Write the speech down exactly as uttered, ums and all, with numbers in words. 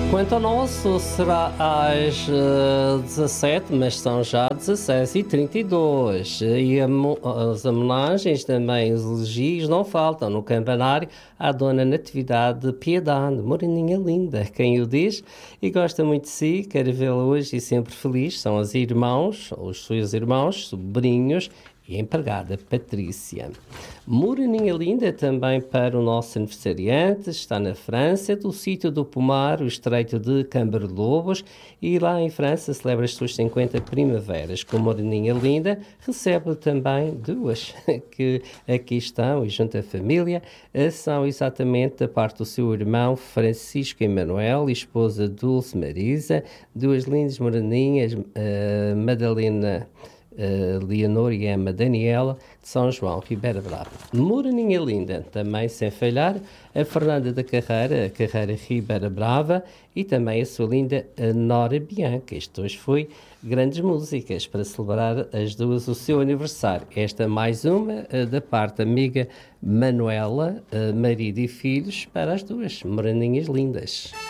Quanto ao nosso, será às uh, dezassete, mas são já dezasseis e trinta e dois. E a, as homenagens também, os elogios não faltam no campanário à Dona Natividade Piedade, moreninha linda, quem o diz e gosta muito de si, quer vê-la hoje e sempre feliz, são os irmãos, os seus irmãos, sobrinhos e a empregada Patrícia. Moreninha linda também para o nosso aniversariante, está na França, do sítio do Pomar, o estreito de Camberlobos, e lá em França celebra as suas cinquenta primaveras. Com Moreninha linda, recebe também duas que aqui estão e junto à família, são exatamente da parte do seu irmão Francisco Emanuel e esposa Dulce Marisa, duas lindas moreninhas, uh, Madalena Uh, Leonor e Emma Daniela de São João, Ribeira Brava. Moreninha linda, também sem falhar, a Fernanda da Carreira, a Carreira Ribeira Brava e também a sua linda a Nora Bianca. Isto hoje foi grandes músicas para celebrar as duas o seu aniversário. Esta mais uma uh, da parte amiga Manuela, uh, marido e filhos, para as duas moreninhas lindas.